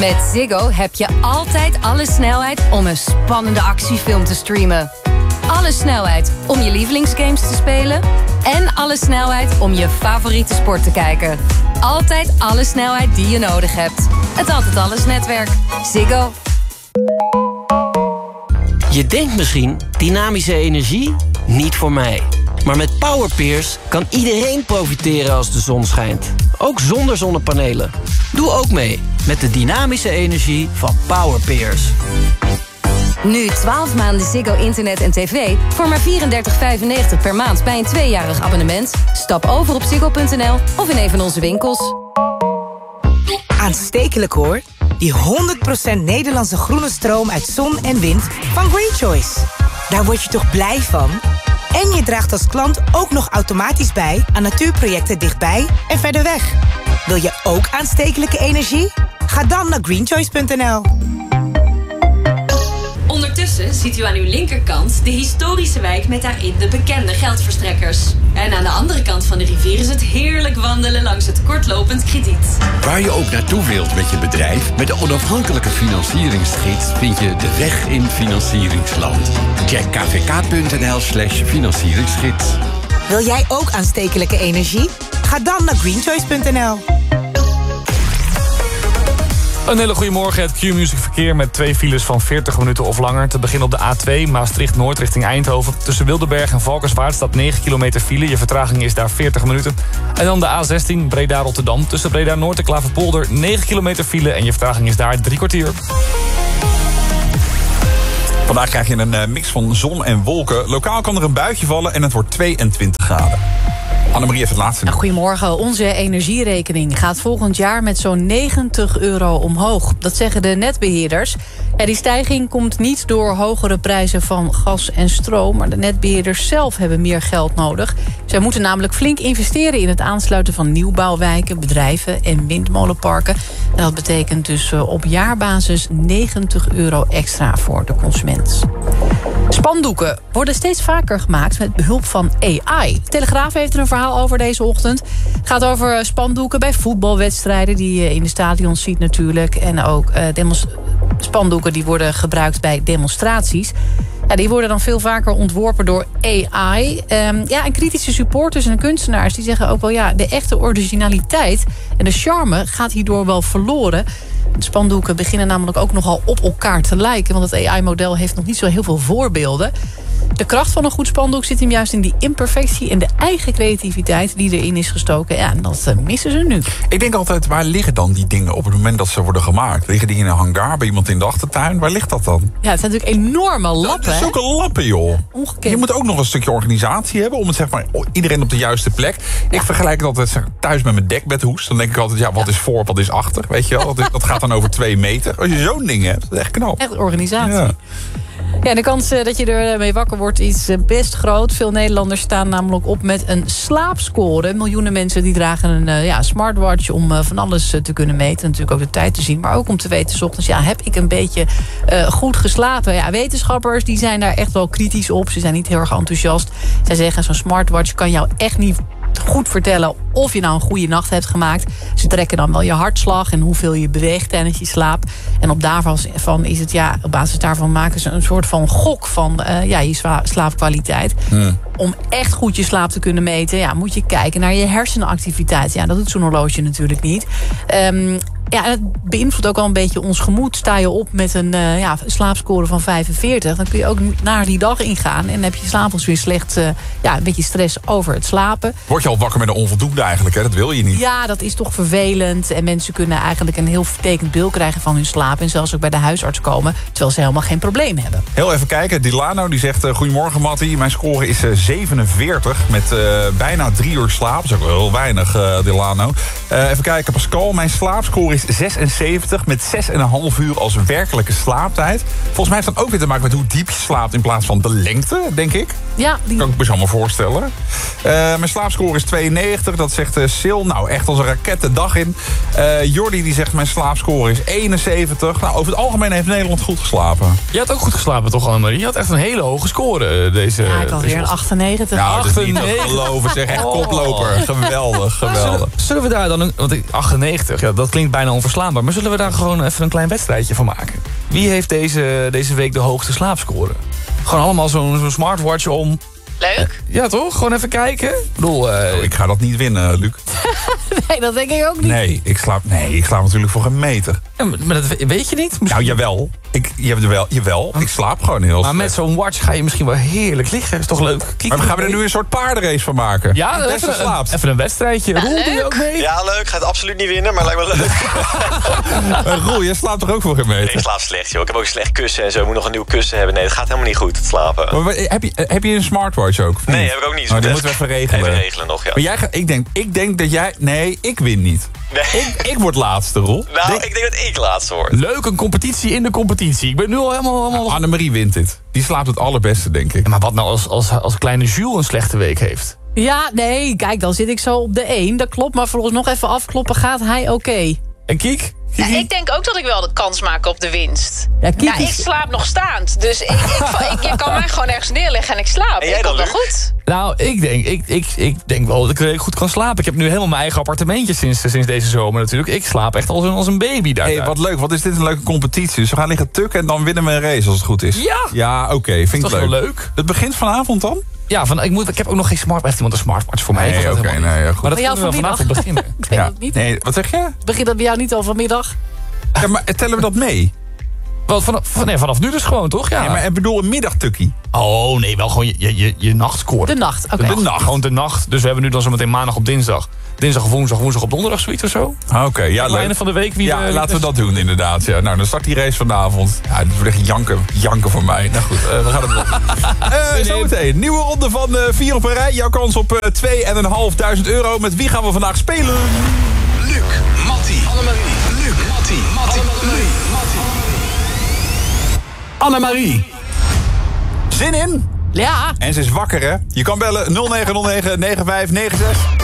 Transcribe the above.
Met Ziggo heb je altijd alle snelheid om een spannende actiefilm te streamen. Alle snelheid om je lievelingsgames te spelen. En alle snelheid om je favoriete sport te kijken. Altijd alle snelheid die je nodig hebt. Het Altijd Alles netwerk. Ziggo. Je denkt misschien, dynamische energie? Niet voor mij. Maar met Powerpeers kan iedereen profiteren als de zon schijnt. Ook zonder zonnepanelen. Doe ook mee met de dynamische energie van Powerpeers. Nu 12 maanden Ziggo internet en tv voor maar $34,95 per maand bij een 2-jarig abonnement. Stap over op ziggo.nl of in een van onze winkels. Aanstekelijk hoor. Die 100% Nederlandse groene stroom uit zon en wind van Green Choice. Daar word je toch blij van? En je draagt als klant ook nog automatisch bij aan natuurprojecten dichtbij en verder weg. Wil je ook aanstekelijke energie? Ga dan naar greenchoice.nl. Ondertussen ziet u aan uw linkerkant de historische wijk met daarin de bekende geldverstrekkers. En aan de andere kant van de rivier is het heerlijk wandelen langs het kortlopend krediet. Waar je ook naartoe wilt met je bedrijf, met de onafhankelijke financieringsgids vind je de weg in financieringsland. Check kvk.nl/financieringsgids. Wil jij ook aanstekelijke energie? Ga dan naar greenchoice.nl. Een hele goede morgen, het Q-Music verkeer met 2 files van 40 minuten of langer. Te beginnen op de A2 Maastricht-Noord richting Eindhoven. Tussen Wildeberg en Valkenswaard staat 9 kilometer file. Je vertraging is daar 40 minuten. En dan de A16 Breda-Rotterdam. Tussen Breda-Noord en Klaverpolder 9 kilometer file en je vertraging is daar 3 kwartier. Vandaag krijg je een mix van zon en wolken. Lokaal kan er een buitje vallen en het wordt 22 graden. Annemarie heeft het laatste. Goedemorgen. Onze energierekening gaat volgend jaar met zo'n €90 omhoog. Dat zeggen de netbeheerders. Ja, die stijging komt niet door hogere prijzen van gas en stroom, maar de netbeheerders zelf hebben meer geld nodig. Zij moeten namelijk flink investeren in het aansluiten van nieuwbouwwijken, bedrijven en windmolenparken. En dat betekent dus op jaarbasis €90 extra voor de consument. Spandoeken worden steeds vaker gemaakt met behulp van AI. De Telegraaf heeft er een verhaal over deze ochtend. Het gaat over spandoeken bij voetbalwedstrijden die je in de stadions ziet natuurlijk. En ook spandoeken die worden gebruikt bij demonstraties. Ja, die worden dan veel vaker ontworpen door AI. En kritische supporters en kunstenaars die zeggen ook wel, ja, de echte originaliteit en de charme gaat hierdoor wel verloren. De spandoeken beginnen namelijk ook nogal op elkaar te lijken, want het AI-model heeft nog niet zo heel veel voorbeelden. De kracht van een goed spandoek zit hem juist in die imperfectie en de eigen creativiteit die erin is gestoken. Ja, en dat missen ze nu. Ik denk altijd, waar liggen dan die dingen op het moment dat ze worden gemaakt? Liggen die in een hangar bij iemand in de achtertuin? Waar ligt dat dan? Ja, het zijn natuurlijk enorme lappen. Dat is zulke lappen, joh. Ongekend. Je moet ook nog een stukje organisatie hebben om het, zeg maar, iedereen op de juiste plek. Ja. Ik vergelijk het altijd thuis met mijn dekbedhoes. Dan denk ik altijd, ja, wat is voor, wat is achter? Weet je wel? Dat gaat dan over 2 meter. Als je zo'n ding hebt, dat is echt knap. Echt organisatie. Ja. Ja, de kans dat je ermee wakker wordt is best groot. Veel Nederlanders staan namelijk op met een slaapscore. Miljoenen mensen die dragen een smartwatch om van alles te kunnen meten. Natuurlijk ook de tijd te zien, maar ook om te weten 's ochtends, ja, heb ik een beetje goed geslapen? Ja, wetenschappers die zijn daar echt wel kritisch op. Ze zijn niet heel erg enthousiast. Zij zeggen, zo'n smartwatch kan jou echt niet goed vertellen of je nou een goede nacht hebt gemaakt. Ze trekken dan wel je hartslag en hoeveel je beweegt tijdens je slaap. En op basis daarvan maken ze een soort van gok van je slaapkwaliteit. Om echt goed je slaap te kunnen meten, moet je kijken naar je hersenactiviteit. Ja, dat doet zo'n horloge natuurlijk niet. Ja, en het beïnvloedt ook al een beetje ons gemoed. Sta je op met een slaapscore van 45... dan kun je ook naar die dag ingaan. En dan heb je 's avonds weer slecht een beetje stress over het slapen. Word je al wakker met een onvoldoende eigenlijk, hè? Dat wil je niet. Ja, dat is toch vervelend. En mensen kunnen eigenlijk een heel vertekend beeld krijgen van hun slaap. En zelfs ook bij de huisarts komen, terwijl ze helemaal geen probleem hebben. Heel even kijken. Dilano die zegt, goedemorgen Mattie. Mijn score is 47 met bijna 3 uur slaap. Dat is ook wel heel weinig, Dilano. Even kijken, Pascal. Mijn slaapscore is 76 met 6,5 uur als werkelijke slaaptijd. Volgens mij heeft dat ook weer te maken met hoe diep je slaapt in plaats van de lengte, denk ik. Ja, die kan ik me zo maar voorstellen. Mijn slaapscore is 92, dat zegt Sil. Nou, echt als een raket de dag in. Jordi die zegt, mijn slaapscore is 71. Nou, over het algemeen heeft Nederland goed geslapen. Je had ook goed geslapen, toch, Annemarie? Je had echt een hele hoge score deze. Ja, ik had weer een 98. Nou, dat is niet te geloven. Zeg, echt koploper. Geweldig, geweldig. Zullen we daar dan want 98, ja, dat klinkt bijna bijna onverslaanbaar. Maar zullen we daar gewoon even een klein wedstrijdje van maken? Wie heeft deze week de hoogste slaapscore? Gewoon allemaal zo'n smartwatch om. Leuk. Ja, toch? Gewoon even kijken. Ik bedoel... Ik ga dat niet winnen, Luc. Nee, dat denk ik ook niet. Nee, ik slaap natuurlijk voor een meter. Ja, maar dat weet je niet. Nou, jawel. Jawel. Ik slaap gewoon heel Maar slecht. met zo'n watch ga je misschien wel heerlijk liggen. Is toch leuk? Maar gaan we er nu een soort paardenrace van maken? Ja, het beste slaapt. Even een wedstrijdje. Roel, doe je ook mee? Ja, leuk. Gaat absoluut niet winnen, maar lijkt me leuk. Roel, jij slaapt toch ook voor een meter? Ik slaap slecht, joh. Ik heb ook een slecht kussen en zo. Ik moet nog een nieuw kussen hebben. Nee, dat gaat helemaal niet goed, het slapen. Maar heb je een smartwatch ook? Nee, heb ik ook niet. Oh, die moeten we even regelen. Even regelen nog, ja. Maar ik denk dat jij... Nee, ik win niet. Nee. Ik word laatste, Roel. Nou, ik denk dat ik laatste word. Leuk, een competitie in de competitie. Ik ben nu al helemaal... Annemarie wint dit. Die slaapt het allerbeste, denk ik. Ja, maar wat nou als kleine Jules een slechte week heeft? Ja, nee, kijk, dan zit ik zo op de 1. Dat klopt, maar volgens nog even afkloppen gaat hij oké. En Kiek? Ja, ik denk ook dat ik wel de kans maak op de winst. Ja, Kiek ik slaap nog staand. Dus je kan mij gewoon ergens neerleggen en ik slaap. En jij ik dan, kom wel Luc? goed. Nou, ik denk wel dat ik redelijk goed kan slapen. Ik heb nu helemaal mijn eigen appartementje sinds deze zomer natuurlijk. Ik slaap echt als een baby daar. Hey, wat leuk. Wat is dit een leuke competitie. Dus we gaan liggen tukken en dan winnen we een race als het goed is. Ja! Ja, oké. Vind ik Dat is leuk. wel leuk. Het begint vanavond dan? Ja, ik heb ook nog geen smartwatch. Heeft iemand een smartwatch voor mij? Nee, Ik was dat oké, helemaal niet. nee, goed. Maar dat Bij jou kunnen we vanmiddag? vanavond beginnen. Ik weet het niet. Nee, wat zeg je? Begint dat bij jou niet al vanmiddag? Ja, maar tellen we dat mee? Wel, vanaf nu dus gewoon, toch? Ja. Nee, maar ik bedoel een middagtukkie. Oh, nee, wel gewoon je nachtscore. De nacht, oké. De nacht. Gewoon de nacht. Dus we hebben nu dan zometeen maandag op dinsdag. Dinsdag of woensdag op donderdag, zoiets of zo. Oké, ja, Aan het einde van de week. Laten we dat doen inderdaad. Ja. Nou, dan start die race vanavond. Ja, dit wordt echt janken voor mij. Nou goed, we gaan het doen. Zometeen, nieuwe ronde van 4 op een rij. Jouw kans op €2.500. Met wie gaan we vandaag spelen? Luc, Matti, Annemarie. Luc, Matti, Annemarie. Annemarie. Zin in? Ja. En ze is wakker, hè? Je kan bellen 0909 9596.